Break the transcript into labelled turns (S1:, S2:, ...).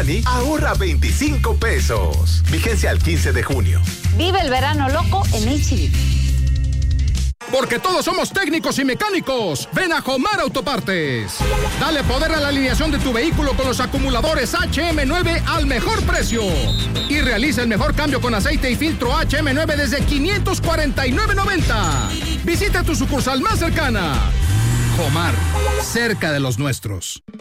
S1: Money, ahorra 25 pesos. Vigencia al 15 de junio.
S2: Vive el verano loco en H-E-B.
S3: Porque todos somos técnicos y mecánicos. Ven a Jomar Autopartes. Dale poder a la alineación de tu vehículo con los acumuladores HM9 al mejor precio. Y realiza el mejor cambio con aceite y filtro HM9 desde $549.90. Visita tu sucursal más cercana. Jomar, cerca de los nuestros.